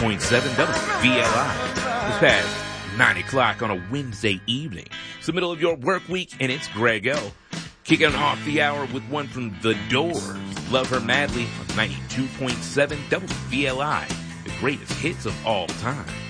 92.7 WVLI. It's past 9 o'clock on a Wednesday evening. It's the middle of your work week, and it's Greg L. Kicking off the hour with one from The Doors. Love Her Madly on 92.7 WVLI. The greatest hits of all time.